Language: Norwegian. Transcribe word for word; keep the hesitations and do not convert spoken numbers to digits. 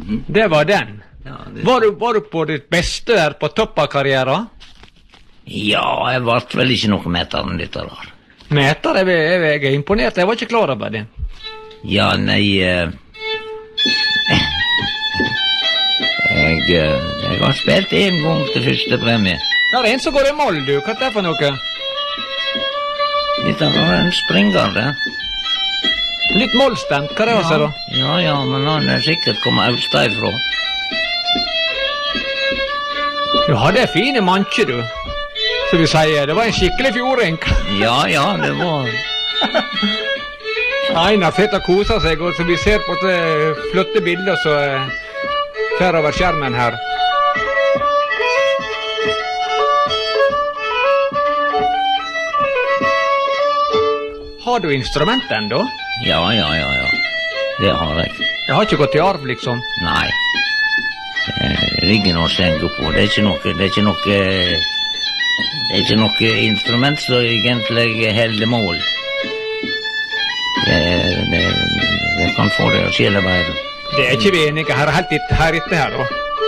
Det var den. Ja, det... Var, du, var du på ditt beste der på topp av karrieren? Ja, jeg ble vel ikke noe meter enn dette der. Meter? Jeg, jeg, jeg er imponert, jeg var ikke klar over det. Ja, nei... Uh... jeg, uh, jeg har spilt en gang til første premie. Det er en som går i mål, du. Hva er det for noe? Dette var en springer, det. Litt målstemt, hva er det også, ja. da? Ja, ja, men han er sikkert kommet utsteg fra. Du hadde fine manche, du. Så du sier, det var en skikkelig fjording. Ja, ja, det var... Einar sitter og koser seg, og så vi ser på det flotte bilder så fer over skjermen her. Har du instrument enda? Ja, ja, ja, ja. Det har jeg. Jeg har ikke gått i arv, liksom? Nei. Det ligger noe stengt oppå. Det er ikke noe, det er ikke noe, det er ikke noe instrument som egentlig holder mål. Det, det, det kan få det å skjele bedre. Det er ikke vi enige her, helt etter her, etter her, da.